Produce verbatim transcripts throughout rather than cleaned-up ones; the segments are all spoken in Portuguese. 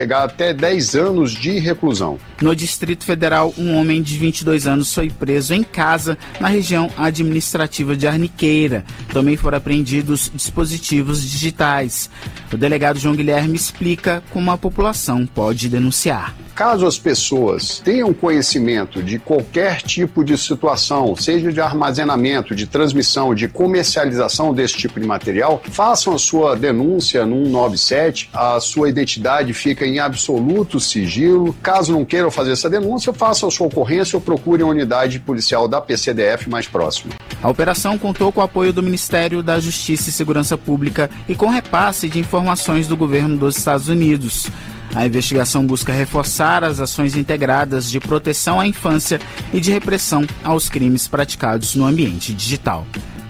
chegar até dez anos de reclusão. No Distrito Federal, um homem de vinte e dois anos foi preso em casa na região administrativa de Arniqueira. Também foram apreendidos dispositivos digitais. O delegado João Guilherme explica como a população pode denunciar. Caso as pessoas tenham conhecimento de qualquer tipo de situação, seja de armazenamento, de transmissão, de comercialização desse tipo de material, façam a sua denúncia no cento e noventa e sete, a sua identidade fica em absoluto sigilo. Caso não queiram fazer essa denúncia, façam a sua ocorrência ou procurem a unidade policial da P C D F mais próxima. A operação contou com o apoio do Ministério da Justiça e Segurança Pública e com repasse de informações do governo dos Estados Unidos. A investigação busca reforçar as ações integradas de proteção à infância e de repressão aos crimes praticados no ambiente digital.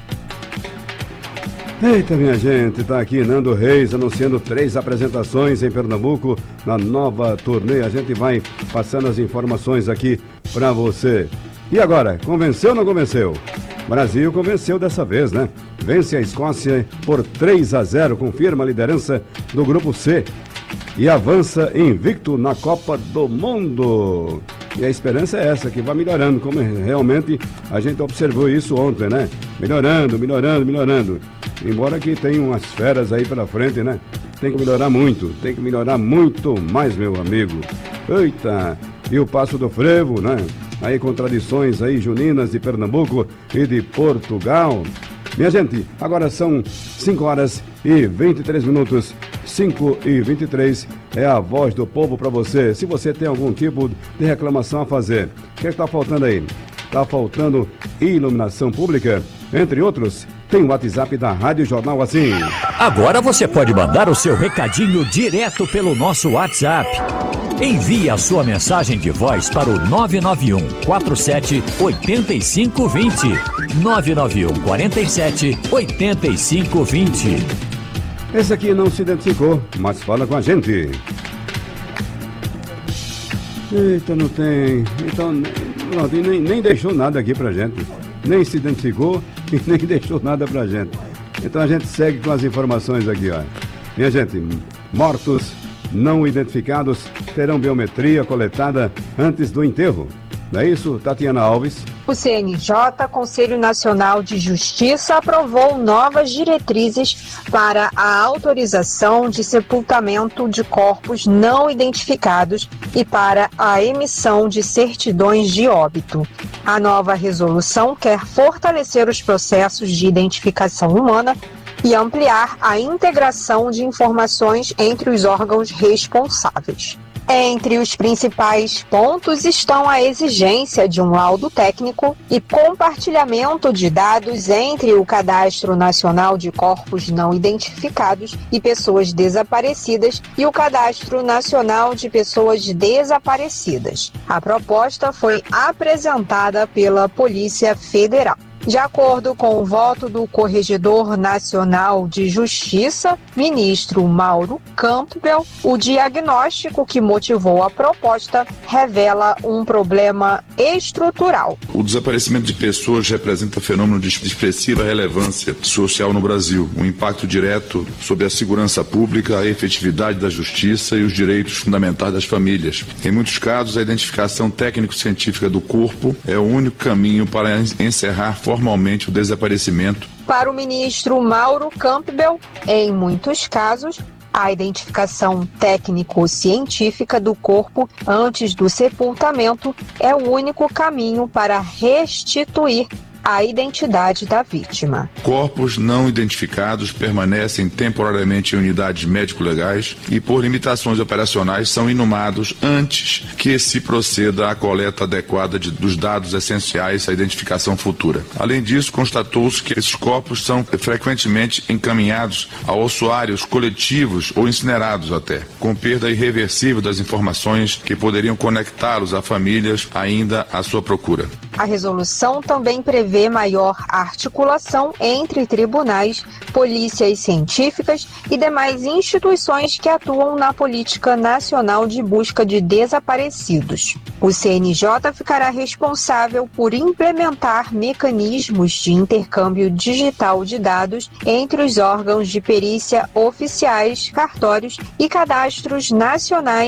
Eita, minha gente, tá aqui Nando Reis anunciando três apresentações em Pernambuco na nova turnê. A gente vai passando as informações aqui pra você. E agora, convenceu ou não convenceu? Brasil convenceu dessa vez, né? Vence a Escócia por três a zero, confirma a liderança do Grupo C e avança invicto na Copa do Mundo. E a esperança é essa, que vai melhorando, como realmente a gente observou isso ontem, né? Melhorando, melhorando, melhorando. Embora que tenha umas feras aí pela frente, né? Tem que melhorar muito, tem que melhorar muito mais, meu amigo. Eita! E o Passo do Frevo, né? Aí com tradições aí juninas de Pernambuco e de Portugal. Minha gente, agora são cinco horas e vinte e três minutos. cinco e vinte e três é a voz do povo para você. Se você tem algum tipo de reclamação a fazer, o que está faltando aí? Está faltando iluminação pública, entre outros. Tem o WhatsApp da Rádio Jornal Assim. Agora você pode mandar o seu recadinho direto pelo nosso WhatsApp. Envie a sua mensagem de voz para o nove nove um quatro sete oito cinco dois zero. nove nove um quatro sete oito cinco dois zero. Esse aqui não se identificou, mas fala com a gente. Eita, não tem. Então, não, nem, nem deixou nada aqui pra gente. Nem se identificou e nem deixou nada pra gente. Então a gente segue com as informações aqui, ó. Minha gente, mortos não identificados terão biometria coletada antes do enterro. Não é isso, Tatiana Alves? O C N J, Conselho Nacional de Justiça, aprovou novas diretrizes para a autorização de sepultamento de corpos não identificados e para a emissão de certidões de óbito. A nova resolução quer fortalecer os processos de identificação humana e ampliar a integração de informações entre os órgãos responsáveis. Entre os principais pontos estão a exigência de um laudo técnico e compartilhamento de dados entre o Cadastro Nacional de Corpos Não Identificados e Pessoas Desaparecidas e o Cadastro Nacional de Pessoas Desaparecidas. A proposta foi apresentada pela Polícia Federal. De acordo com o voto do Corregedor Nacional de Justiça, ministro Mauro Campbell, o diagnóstico que motivou a proposta revela um problema estrutural. O desaparecimento de pessoas representa fenômeno de expressiva relevância social no Brasil, um impacto direto sobre a segurança pública, a efetividade da justiça e os direitos fundamentais das famílias. Em muitos casos, a identificação técnico-científica do corpo é o único caminho para encerrar formalmente o desaparecimento. Para o ministro Mauro Campbell, em muitos casos, a identificação técnico-científica do corpo antes do sepultamento é o único caminho para restituir a identidade da vítima. Corpos não identificados permanecem temporariamente em unidades médico-legais e, por limitações operacionais, são inumados antes que se proceda à coleta adequada de, dos dados essenciais à identificação futura. Além disso, constatou-se que esses corpos são frequentemente encaminhados a ossuários coletivos ou incinerados até, com perda irreversível das informações que poderiam conectá-los a famílias ainda à sua procura. A resolução também prevê maior articulação entre tribunais, polícias científicas e demais instituições que atuam na política nacional de busca de desaparecidos. O C N J ficará responsável por implementar mecanismos de intercâmbio digital de dados entre os órgãos de perícia oficiais, cartórios e cadastros nacionais